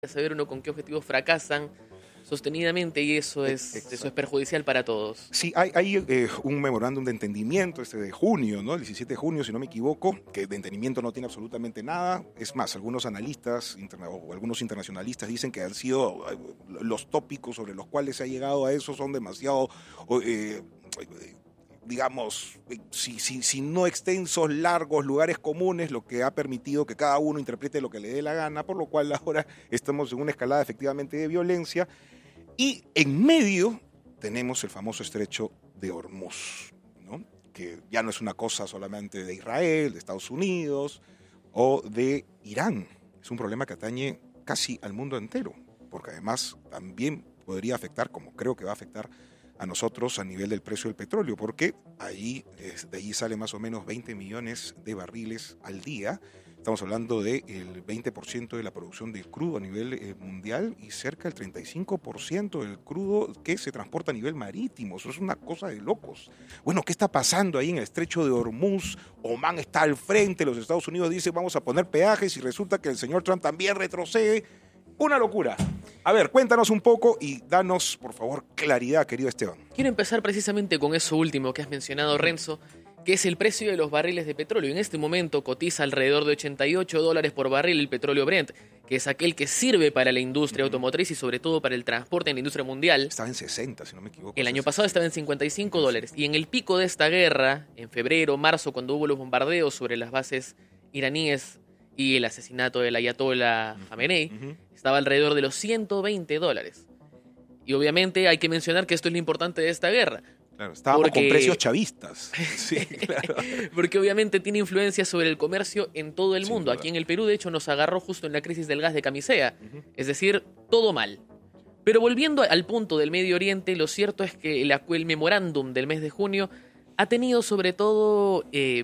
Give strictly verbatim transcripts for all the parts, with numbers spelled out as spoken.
saber uno con qué objetivos fracasan sostenidamente y eso es, eso es perjudicial para todos. Sí, hay, hay eh, un memorándum de entendimiento este de junio, ¿no? El diecisiete de junio, si no me equivoco, que de entendimiento no tiene absolutamente nada. Es más, algunos analistas interna o algunos internacionalistas dicen que han sido eh, los tópicos sobre los cuales se ha llegado a eso son demasiado... Eh, digamos, si, si, si no extensos, largos, lugares comunes, lo que ha permitido que cada uno interprete lo que le dé la gana, por lo cual ahora estamos en una escalada efectivamente de violencia. Y en medio tenemos el famoso estrecho de Hormuz, ¿no? Que ya no es una cosa solamente de Israel, de Estados Unidos o de Irán. Es un problema que atañe casi al mundo entero, porque además también podría afectar, como creo que va a afectar a nosotros a nivel del precio del petróleo, porque ahí, de ahí sale más o menos veinte millones de barriles al día. Estamos hablando del veinte por ciento de la producción de crudo a nivel eh, mundial y cerca del treinta y cinco por ciento del crudo que se transporta a nivel marítimo. Eso es una cosa de locos. Bueno, ¿qué está pasando ahí en el estrecho de Hormuz? Oman está al frente, los Estados Unidos dicen vamos a poner peajes y resulta que el señor Trump también retrocede. Una locura. A ver, cuéntanos un poco y danos, por favor, claridad, querido Esteban. Quiero empezar precisamente con eso último que has mencionado, Renzo, que es el precio de los barriles de petróleo. En este momento cotiza alrededor de ochenta y ocho dólares por barril el petróleo Brent, que es aquel que sirve para la industria automotriz y sobre todo para el transporte en la industria mundial. Estaba en sesenta, si no me equivoco. El año pasado estaba en cincuenta y cinco dólares. Y en el pico de esta guerra, en febrero, marzo, cuando hubo los bombardeos sobre las bases iraníes y el asesinato del ayatollah Khamenei, uh-huh. estaba alrededor de los ciento veinte dólares. Y obviamente hay que mencionar que esto es lo importante de esta guerra. Claro, estábamos porque, con precios chavistas. Sí, claro. Porque obviamente tiene influencia sobre el comercio en todo el Sin mundo. Duda. Aquí en el Perú, de hecho, nos agarró justo en la crisis del gas de Camisea. Uh-huh. Es decir, todo mal. Pero volviendo al punto del Medio Oriente, lo cierto es que el, el memorándum del mes de junio ha tenido sobre todo eh,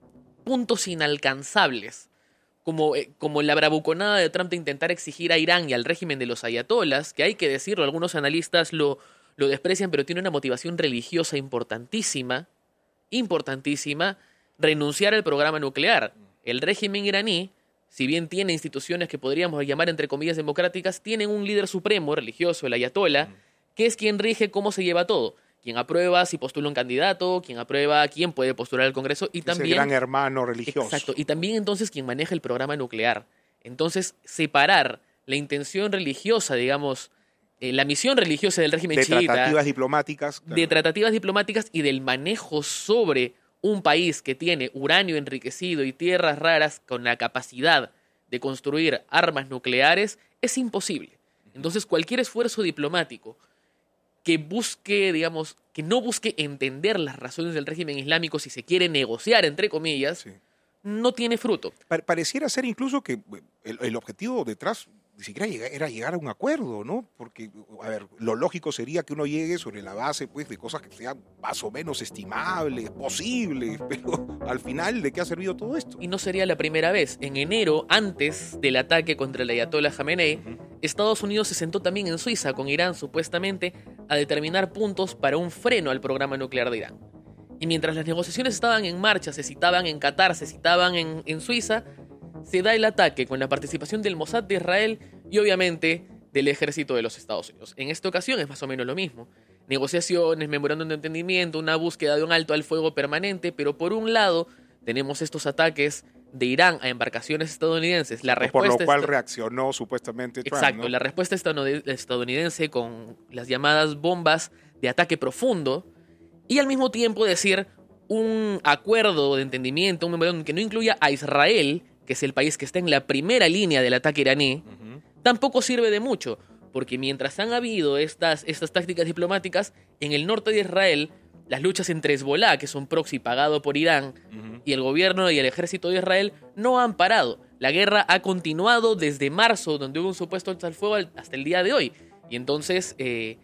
puntos inalcanzables. Como, eh, como la bravuconada de Trump de intentar exigir a Irán y al régimen de los ayatolas, que hay que decirlo, algunos analistas lo, lo desprecian, pero tiene una motivación religiosa importantísima, importantísima, renunciar al programa nuclear. El régimen iraní, si bien tiene instituciones que podríamos llamar entre comillas democráticas, tienen un líder supremo religioso, el ayatola, que es quien rige cómo se lleva todo. Quien aprueba si postula un candidato, quien aprueba quién puede postular al Congreso y es también... el gran hermano religioso. Exacto, y también entonces quien maneja el programa nuclear. Entonces, separar la intención religiosa, digamos, eh, la misión religiosa del régimen de chiita... De tratativas diplomáticas. Claro. De tratativas diplomáticas y del manejo sobre un país que tiene uranio enriquecido y tierras raras con la capacidad de construir armas nucleares, es imposible. Entonces, cualquier esfuerzo diplomático que busque, digamos, que no busque entender las razones del régimen islámico si se quiere negociar, entre comillas, sí. no tiene fruto. Pareciera ser incluso que el, el objetivo detrás ni siquiera llega, era llegar a un acuerdo, ¿no? Porque, a ver, lo lógico sería que uno llegue sobre la base, pues, de cosas que sean más o menos estimables, posibles, pero al final, ¿de qué ha servido todo esto? Y no sería la primera vez. En enero, antes del ataque contra el ayatollah Khamenei, uh-huh. Estados Unidos se sentó también en Suiza con Irán, supuestamente, a determinar puntos para un freno al programa nuclear de Irán. Y mientras las negociaciones estaban en marcha, se citaban en Qatar, se citaban en, en Suiza, se da el ataque con la participación del Mossad de Israel y obviamente del ejército de los Estados Unidos. En esta ocasión es más o menos lo mismo. Negociaciones, memorándum de entendimiento, una búsqueda de un alto al fuego permanente, pero por un lado tenemos estos ataques de Irán a embarcaciones estadounidenses. La respuesta por lo cual est- reaccionó supuestamente Trump, Exacto, ¿no? La respuesta estadounidense con las llamadas bombas de ataque profundo y al mismo tiempo decir un acuerdo de entendimiento, un memorándum que no incluya a Israel, que es el país que está en la primera línea del ataque iraní, uh-huh. tampoco sirve de mucho, porque mientras han habido estas, estas tácticas diplomáticas, en el norte de Israel, las luchas entre Hezbollah, que es un proxy pagado por Irán, uh-huh. y el gobierno y el ejército de Israel no han parado. La guerra ha continuado desde marzo, donde hubo un supuesto alto al fuego, hasta el día de hoy. Y entonces... Eh,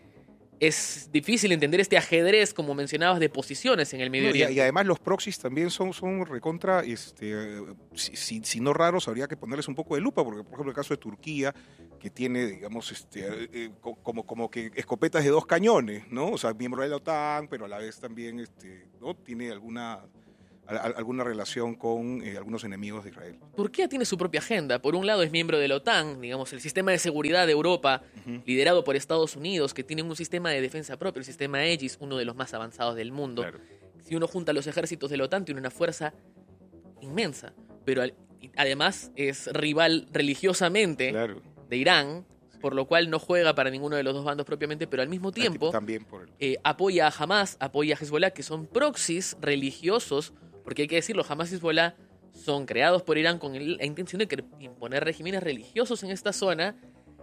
es difícil entender este ajedrez, como mencionabas, de posiciones en el Medio Oriente. Y, y además los proxies también son, son recontra, este, si, si, si no raros, habría que ponerles un poco de lupa, porque por ejemplo el caso de Turquía, que tiene, digamos, este, eh, como, como que escopetas de dos cañones, ¿no? O sea, miembro de la OTAN, pero a la vez también este, ¿no? tiene alguna... a, a, alguna relación con eh, algunos enemigos de Israel. Turquía tiene su propia agenda. Por un lado es miembro de la OTAN, digamos, el sistema de seguridad de Europa, uh-huh. liderado por Estados Unidos, que tiene un sistema de defensa propio, el sistema Aegis, uno de los más avanzados del mundo. Claro. Si uno junta los ejércitos de la OTAN, tiene una fuerza inmensa, pero al, además es rival religiosamente claro. de Irán, sí. por lo cual no juega para ninguno de los dos bandos propiamente, pero al mismo tiempo también por el... eh, apoya a Hamas, apoya a Hezbollah, que son proxies religiosos, porque hay que decirlo, Hamas y Hezbollah son creados por Irán con la intención de imponer regímenes religiosos en esta zona,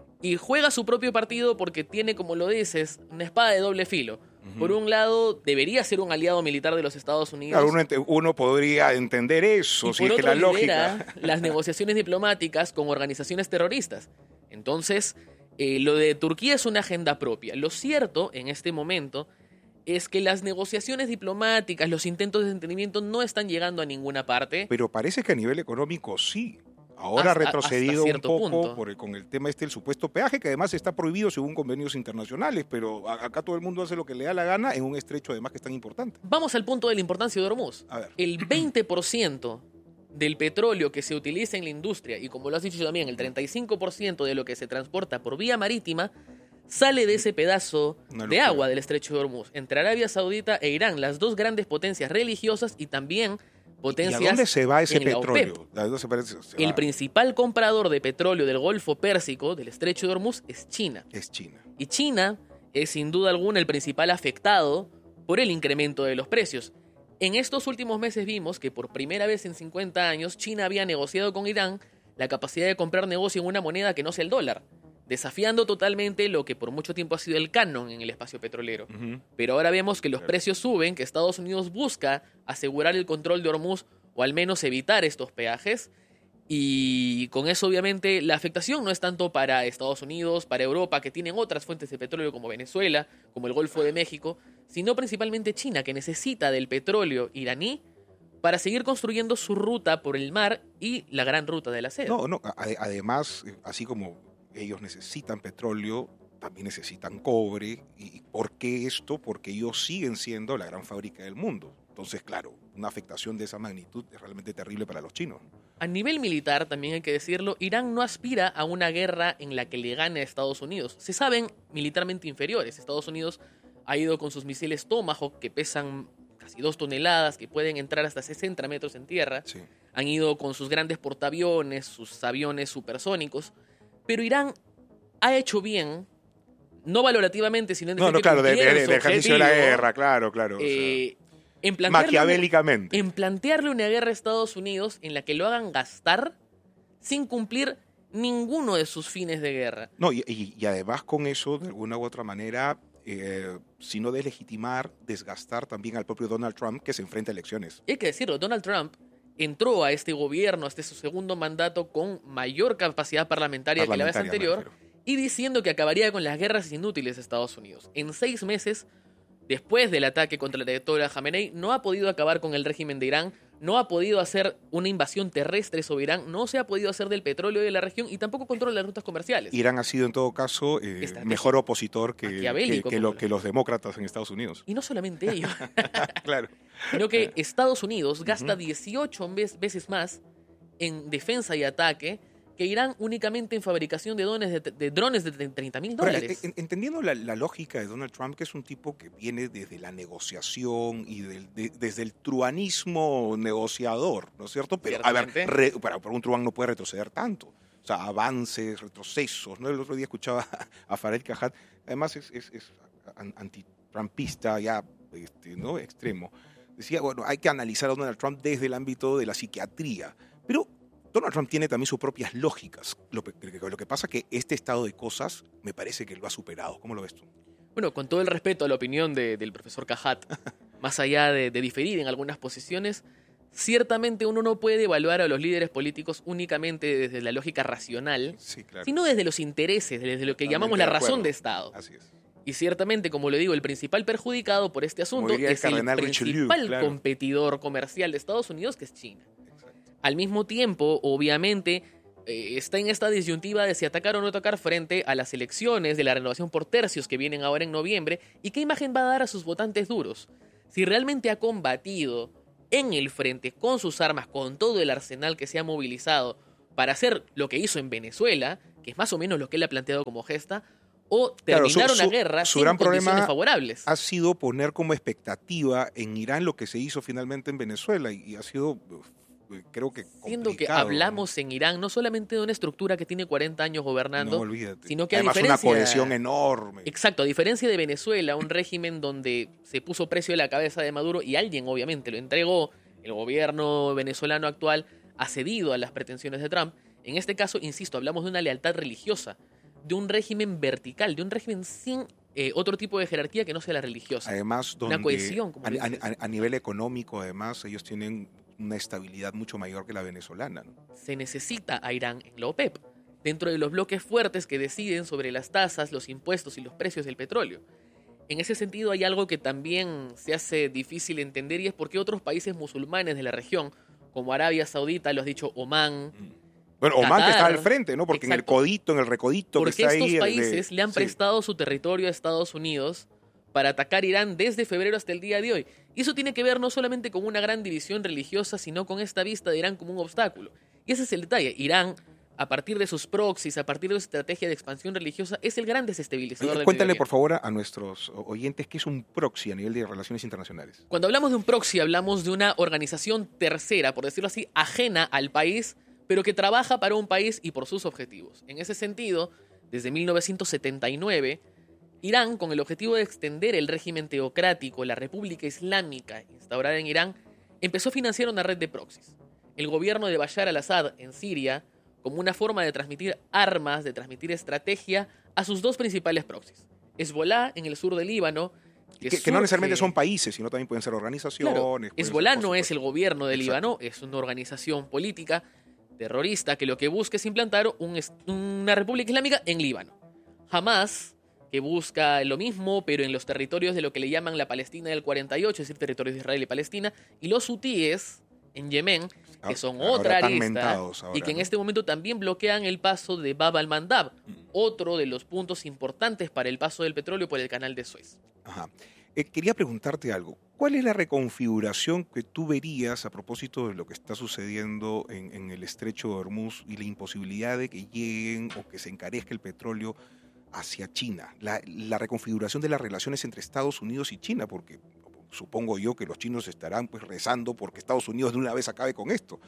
y juega su propio partido porque tiene, como lo dices, una espada de doble filo. Por un lado, debería ser un aliado militar de los Estados Unidos. Claro, uno, uno podría entender eso, y si por es otro, que la lógica... las negociaciones diplomáticas con organizaciones terroristas. Entonces, eh, lo de Turquía es una agenda propia. Lo cierto, en este momento, es que las negociaciones diplomáticas, los intentos de entendimiento no están llegando a ninguna parte. Pero parece que a nivel económico sí. Ahora hasta, ha retrocedido un poco por el, con el tema este del supuesto peaje, que además está prohibido según convenios internacionales, pero acá todo el mundo hace lo que le da la gana en un estrecho además que es tan importante. Vamos al punto de la importancia de Hormuz. A ver. El veinte por ciento del petróleo que se utiliza en la industria, y como lo has dicho también, el treinta y cinco por ciento de lo que se transporta por vía marítima, sale de ese pedazo de agua del estrecho de Hormuz, entre Arabia Saudita e Irán, las dos grandes potencias religiosas y también... potencias. ¿Y a dónde se va ese en petróleo? La ¿A dónde se va? Se el va? principal comprador de petróleo del Golfo Pérsico, del Estrecho de Hormuz, es China. Es China. Y China es sin duda alguna el principal afectado por el incremento de los precios. En estos últimos meses vimos que por primera vez en cincuenta años China había negociado con Irán la capacidad de comprar negocio en una moneda que no sea el dólar, desafiando totalmente lo que por mucho tiempo ha sido el canon en el espacio petrolero. Uh-huh. Pero ahora vemos que los claro. precios suben, que Estados Unidos busca asegurar el control de Hormuz o al menos evitar estos peajes, y con eso obviamente la afectación no es tanto para Estados Unidos, para Europa, que tienen otras fuentes de petróleo como Venezuela, como el Golfo de México, sino principalmente China, que necesita del petróleo iraní para seguir construyendo su ruta por el mar y la gran ruta de la seda. No, no, además, así como ellos necesitan petróleo, también necesitan cobre. ¿Y por qué esto? Porque ellos siguen siendo la gran fábrica del mundo. Entonces, claro, una afectación de esa magnitud es realmente terrible para los chinos. A nivel militar, también hay que decirlo, Irán no aspira a una guerra en la que le gane a Estados Unidos. Se saben militarmente inferiores. Estados Unidos ha ido con sus misiles Tomahawk, que pesan casi dos toneladas, que pueden entrar hasta sesenta metros en tierra. Sí. Han ido con sus grandes portaaviones, sus aviones supersónicos. Pero Irán ha hecho bien, no valorativamente, sino en no, no, claro, de, de, de ejercicio de la guerra, claro, claro. Eh, o sea, en maquiavélicamente. En plantearle una guerra a Estados Unidos en la que lo hagan gastar sin cumplir ninguno de sus fines de guerra. No, y, y, y además con eso, de alguna u otra manera, eh, sino deslegitimar, desgastar también al propio Donald Trump, que se enfrenta a elecciones. Y hay que decirlo, Donald Trump entró a este gobierno, a este su segundo mandato, con mayor capacidad parlamentaria, parlamentaria que la vez anterior, y diciendo que acabaría con las guerras inútiles de Estados Unidos. En seis meses, después del ataque contra la ayatolá Jamenei, no ha podido acabar con el régimen de Irán, no ha podido hacer una invasión terrestre sobre Irán, no se ha podido hacer del petróleo de la región y tampoco controla las rutas comerciales. Irán ha sido en todo caso eh, mejor opositor que, que, que, lo, que los demócratas en Estados Unidos. Y no solamente ellos. Claro. Sino que Estados Unidos gasta uh-huh. dieciocho veces más en defensa y ataque que Irán únicamente en fabricación de drones de, de, drones de treinta mil dólares. Ahora, entendiendo la, la lógica de Donald Trump, que es un tipo que viene desde la negociación y del, de, desde el truanismo negociador, ¿no es cierto? Pero, a ver, re, para, para un truán no puede retroceder tanto. O sea, avances, retrocesos, ¿no? El otro día escuchaba a Fareed Kajat, además es, es, es anti-trumpista ya este, ¿no? extremo. Decía, bueno, hay que analizar a Donald Trump desde el ámbito de la psiquiatría. Pero Donald Trump tiene también sus propias lógicas. Lo, lo que pasa es que este estado de cosas me parece que lo ha superado. ¿Cómo lo ves tú? Bueno, con todo el respeto a la opinión de, del profesor Kajat, más allá de, de diferir en algunas posiciones, ciertamente uno no puede evaluar a los líderes políticos únicamente desde la lógica racional, sí, claro. sino desde los intereses, desde lo que Totalmente llamamos la razón de Estado. Así es. Y ciertamente, como le digo, el principal perjudicado por este asunto es el, el principal Richelieu, claro. competidor comercial de Estados Unidos, que es China. Al mismo tiempo, obviamente, eh, está en esta disyuntiva de si atacar o no atacar frente a las elecciones de la renovación por tercios que vienen ahora en noviembre y qué imagen va a dar a sus votantes duros. Si realmente ha combatido en el frente, con sus armas, con todo el arsenal que se ha movilizado para hacer lo que hizo en Venezuela, que es más o menos lo que él ha planteado como gesta, o terminar Claro, su- una su- guerra su sin gran condiciones problema favorables. ha sido poner como expectativa en Irán lo que se hizo finalmente en Venezuela y, y ha sido, uf, creo que Siendo que complicado, ¿no? hablamos en Irán no solamente de una estructura que tiene cuarenta años No, gobernando, olvídate. sino que a Además una diferencia... cohesión enorme. Exacto, a diferencia de Venezuela, un régimen donde se puso precio de la cabeza de Maduro y alguien obviamente lo entregó, el gobierno venezolano actual ha cedido a las pretensiones de Trump. En este caso, insisto, hablamos de una lealtad religiosa, de un régimen vertical, de un régimen sin eh, otro tipo de jerarquía que no sea la religiosa. Además, donde Una cohesión, como a, lo a- dices. a- a nivel económico, además, ellos tienen una estabilidad mucho mayor que la venezolana, ¿no? Se necesita a Irán en la OPEP, dentro de los bloques fuertes que deciden sobre las tasas, los impuestos y los precios del petróleo. En ese sentido hay algo que también se hace difícil entender y es por qué otros países musulmanes de la región, como Arabia Saudita, lo has dicho, Omán, Bueno, Oman que está Qatar, al frente, ¿no? Porque en el exacto. codito, en el recodito que porque está estos ahí... de- países le han sí. prestado su territorio a Estados Unidos para atacar Irán desde febrero hasta el día de hoy. Y eso tiene que ver no solamente con una gran división religiosa, sino con esta vista de Irán como un obstáculo. Y ese es el detalle. Irán, a partir de sus proxies, a partir de su estrategia de expansión religiosa, es el gran desestabilizador Oye, del Cuéntale, Medio por Oriente. favor, a, a nuestros oyentes qué es un proxy a nivel de relaciones internacionales. Cuando hablamos de un proxy, hablamos de una organización tercera, por decirlo así, ajena al país, pero que trabaja para un país y por sus objetivos. En ese sentido, desde mil novecientos setenta y nueve, Irán, con el objetivo de extender el régimen teocrático, la República Islámica instaurada en Irán, empezó a financiar una red de proxies. El gobierno de Bashar al-Assad en Siria, como una forma de transmitir armas, de transmitir estrategia a sus dos principales proxies. Hezbollah en el sur del Líbano, Que, que no necesariamente son países, sino también pueden ser organizaciones. Claro, pueden ser, Hezbollah por no es supuesto. el gobierno del Exacto. Líbano, es una organización política terrorista que lo que busca es implantar un es- una república islámica en Líbano. Hamas, que busca lo mismo, pero en los territorios de lo que le llaman la Palestina del cuarenta y ocho, es decir, territorios de Israel y Palestina, y los hutíes en Yemen, que son Ahora otra están arista, mentados ahora, y que en ¿no? este momento también bloquean el paso de Bab al-Mandab, otro de los puntos importantes para el paso del petróleo por el canal de Suez. Ajá. Eh, quería preguntarte algo. ¿Cuál es la reconfiguración que tú verías a propósito de lo que está sucediendo en, en el estrecho de Hormuz y la imposibilidad de que lleguen o que se encarezca el petróleo hacia China? La, la reconfiguración de las relaciones entre Estados Unidos y China, porque supongo yo que los chinos estarán pues rezando porque Estados Unidos de una vez acabe con esto.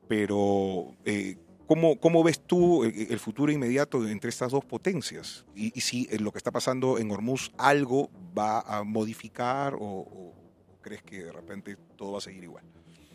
Pero, eh, ¿cómo, ¿cómo ves tú el, el futuro inmediato entre estas dos potencias? Y, y si en lo que está pasando en Hormuz algo va a modificar o, o crees que de repente todo va a seguir igual.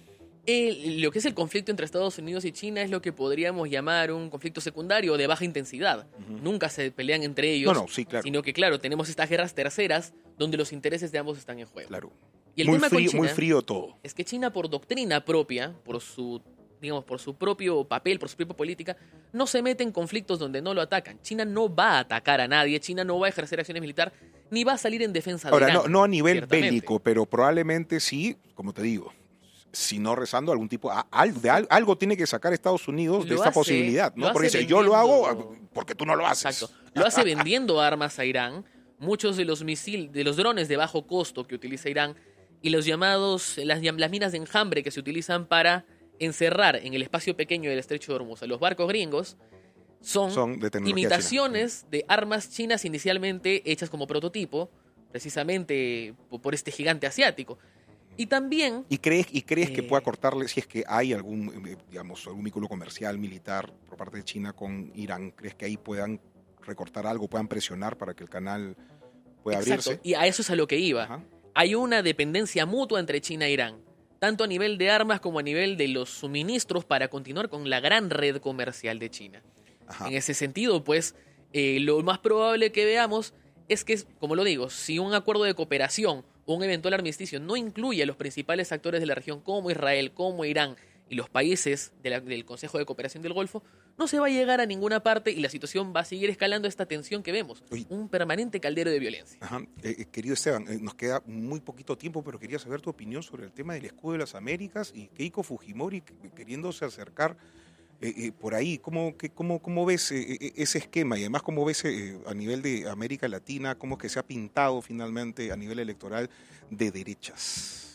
El- lo que es el conflicto entre Estados Unidos y China es lo que podríamos llamar un conflicto secundario de baja intensidad. Ujú. Nunca se pelean entre ellos, No, no, sí, claro. sino que, claro, tenemos estas guerras terceras donde los intereses de ambos están en juego. Claro. Y el muy, tema con frío, China muy frío todo. es que China, por doctrina propia, por su, digamos, por su propio papel, por su propia política, no se mete en conflictos donde no lo atacan. China no va a atacar a nadie, China no va a ejercer acciones militares, ni va a salir en defensa de Ahora, Irán, no, no a nivel ciertamente. bélico, pero probablemente sí, como te digo, si no rezando algún tipo, a- al- de al- algo tiene que sacar Estados Unidos de Lo esta hace- posibilidad, lo ¿no? Porque hace dice, yo lo hago vendiendo- porque tú no lo haces. Exacto. Lo hace vendiendo armas a Irán. Muchos de los misiles, de los drones de bajo costo que utiliza Irán y los llamados, las, llam- las minas de enjambre que se utilizan para encerrar en el espacio pequeño del estrecho de Hormuz a los barcos gringos son, Son de tecnología imitaciones de armas chinas inicialmente hechas como prototipo, precisamente po- por este gigante asiático. Y también ¿Y crees, y crees que Eh. pueda cortarle, si es que hay algún, eh, digamos, algún vínculo comercial, militar por parte de China con Irán, crees que ahí puedan recortar algo, puedan presionar para que el canal pueda Exacto, abrirse? y a eso es a lo que iba. Ajá. Hay una dependencia mutua entre China e Irán, tanto a nivel de armas como a nivel de los suministros para continuar con la gran red comercial de China. Ajá. En ese sentido, pues, eh, lo más probable que veamos es que, como lo digo, si un acuerdo de cooperación o un eventual armisticio no incluye a los principales actores de la región como Israel, como Irán y los países de la- del Consejo de Cooperación del Golfo, no se va a llegar a ninguna parte y la situación va a seguir escalando esta tensión que vemos, Oye. un permanente caldero de violencia. Ajá. Eh, eh, querido Esteban, eh, nos queda muy poquito tiempo, pero quería saber tu opinión sobre el tema del escudo de las Américas y Keiko Fujimori que- queriéndose acercar eh, eh, por ahí. ¿Cómo, que, cómo, cómo ves eh, eh, ese esquema? Y además, ¿cómo ves eh, a nivel de América Latina, cómo es que se ha pintado finalmente a nivel electoral de derechas?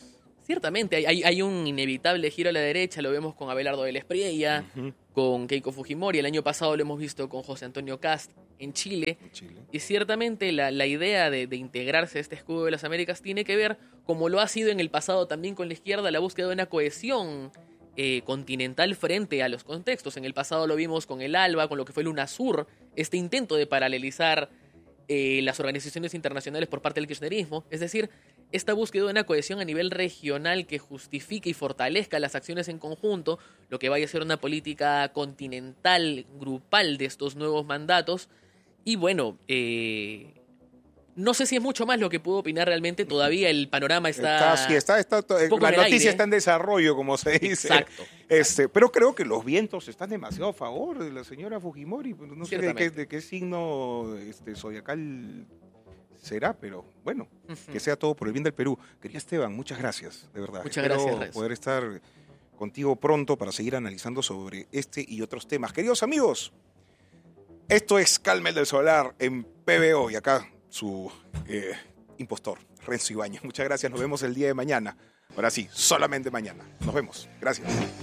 Ciertamente, hay, hay, hay un inevitable giro a la derecha, lo vemos con Abelardo del Espriella, uh-huh. con Keiko Fujimori, el año pasado lo hemos visto con José Antonio Kast en Chile, Chile. Y ciertamente la, la idea de, de integrarse a este escudo de las Américas tiene que ver, como lo ha sido en el pasado también con la izquierda, la búsqueda de una cohesión eh, continental frente a los contextos. En el pasado lo vimos con el ALBA, con lo que fue el UNASUR, este intento de paralelizar eh, las organizaciones internacionales por parte del kirchnerismo, es decir, esta búsqueda de una cohesión a nivel regional que justifique y fortalezca las acciones en conjunto, lo que vaya a ser una política continental, grupal de estos nuevos mandatos. Y bueno, eh, no sé si es mucho más lo que puedo opinar realmente. Todavía el panorama está... está, sí, está, está la noticia aire. está en desarrollo, como se dice. Exacto. Este, pero creo que los vientos están demasiado a favor de la señora Fujimori. No sé de qué, de qué signo este, zodiacal será, pero bueno, uh-huh. que sea todo por el bien del Perú. Querida Esteban, muchas gracias, de verdad. Muchas Espero gracias, poder estar contigo pronto para seguir analizando sobre este y otros temas. Queridos amigos, esto es Calma el del Solar en P B O y acá su eh, impostor, Renzo Ibáñez. Muchas gracias, nos vemos el día de mañana. Ahora sí, solamente mañana. Nos vemos. Gracias.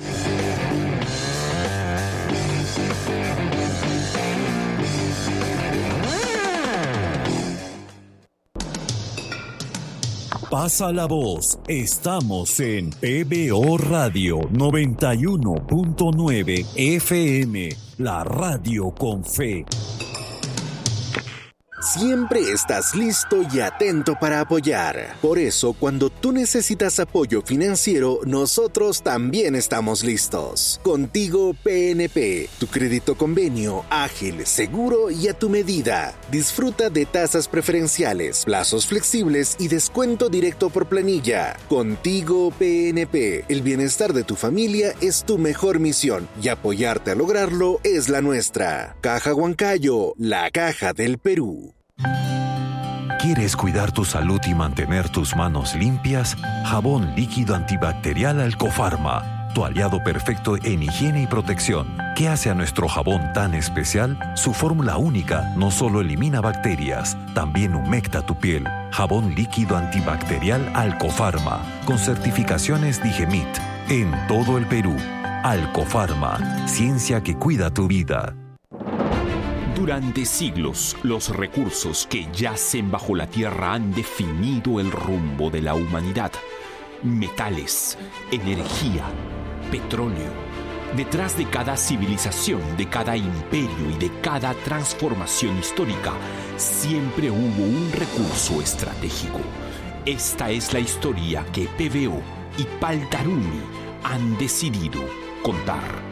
Pasa la voz, estamos en P B O Radio noventa y uno punto nueve F M, la radio con fe. Siempre estás listo y atento para apoyar. Por eso, cuando tú necesitas apoyo financiero, nosotros también estamos listos. Contigo P N P, tu crédito convenio, ágil, seguro y a tu medida. Disfruta de tasas preferenciales, plazos flexibles y descuento directo por planilla. Contigo P N P, el bienestar de tu familia es tu mejor misión y apoyarte a lograrlo es la nuestra. Caja Huancayo, la caja del Perú. ¿Quieres cuidar tu salud y mantener tus manos limpias? Jabón líquido antibacterial Alcofarma, tu aliado perfecto en higiene y protección. ¿Qué hace a nuestro jabón tan especial? Su fórmula única no solo elimina bacterias, también humecta tu piel. Jabón líquido antibacterial Alcofarma, con certificaciones Digemit, en todo el Perú. Alcofarma, ciencia que cuida tu vida. Durante siglos, los recursos que yacen bajo la tierra han definido el rumbo de la humanidad. Metales, energía, petróleo. Detrás de cada civilización, de cada imperio y de cada transformación histórica, siempre hubo un recurso estratégico. Esta es la historia que P B O y Paltarumi han decidido contar.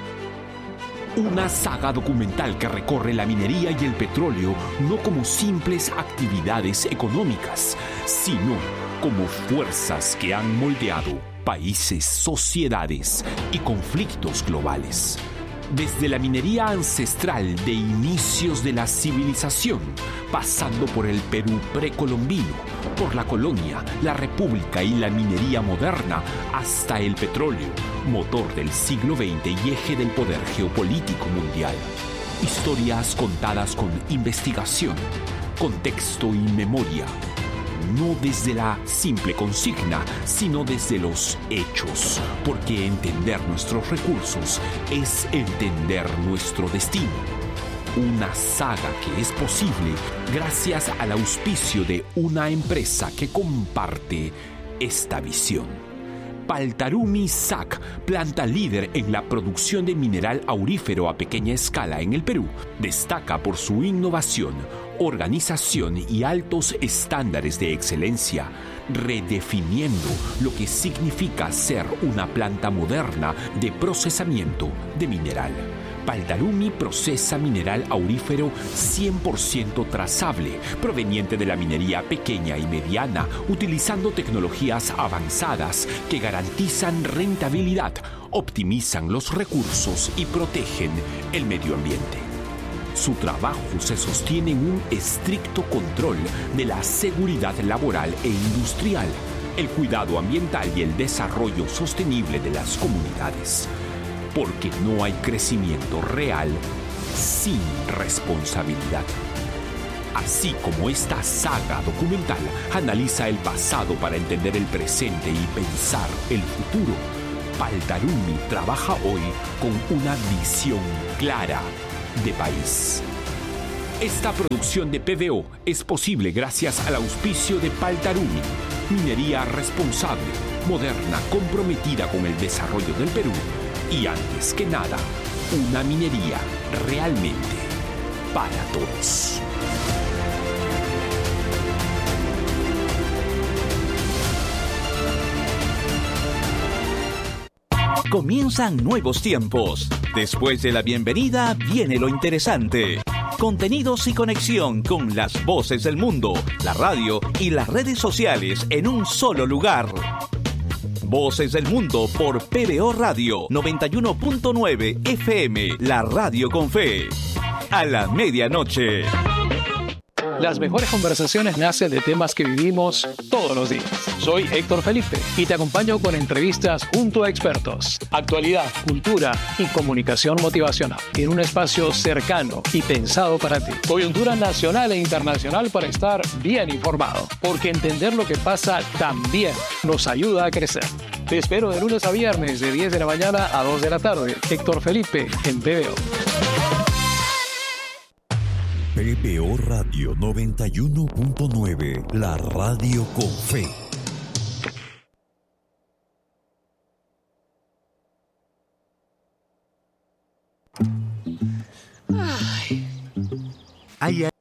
Una saga documental que recorre la minería y el petróleo no como simples actividades económicas, sino como fuerzas que han moldeado países, sociedades y conflictos globales. Desde la minería ancestral de inicios de la civilización, pasando por el Perú precolombino, por la colonia, la república y la minería moderna, hasta el petróleo, motor del siglo veinte y eje del poder geopolítico mundial. Historias contadas con investigación, contexto y memoria. No desde la simple consigna, sino desde los hechos, porque entender nuestros recursos es entender nuestro destino. Una saga que es posible gracias al auspicio de una empresa que comparte esta visión. Paltarumi S A C, planta líder en la producción de mineral aurífero a pequeña escala en el Perú, destaca por su innovación, organización y altos estándares de excelencia, redefiniendo lo que significa ser una planta moderna de procesamiento de mineral. Paltarumi procesa mineral aurífero cien por ciento trazable, proveniente de la minería pequeña y mediana, utilizando tecnologías avanzadas que garantizan rentabilidad, optimizan los recursos y protegen el medio ambiente. Su trabajo se sostiene en un estricto control de la seguridad laboral e industrial, el cuidado ambiental y el desarrollo sostenible de las comunidades. Porque no hay crecimiento real sin responsabilidad. Así como esta saga documental analiza el pasado para entender el presente y pensar el futuro, Paltarumi trabaja hoy con una visión clara de país. Esta producción de P B O es posible gracias al auspicio de Paltarumi, minería responsable, moderna, comprometida con el desarrollo del Perú y, antes que nada, una minería realmente para todos. Comienzan nuevos tiempos. Después de la bienvenida viene lo interesante. Contenidos y conexión con las voces del mundo, la radio y las redes sociales en un solo lugar. Voces del Mundo por P B O Radio noventa y uno punto nueve F M, la radio con fe. A la medianoche. Las mejores conversaciones nacen de temas que vivimos todos los días. Soy Héctor Felipe y te acompaño con entrevistas junto a expertos, actualidad, cultura y comunicación motivacional en un espacio cercano y pensado para ti. Coyuntura nacional e internacional para estar bien informado, porque entender lo que pasa también nos ayuda a crecer. Te espero de lunes a viernes de diez de la mañana a dos de la tarde. Héctor Felipe en P B O. P B O Radio noventa y uno punto nueve, la radio con fe. Ay.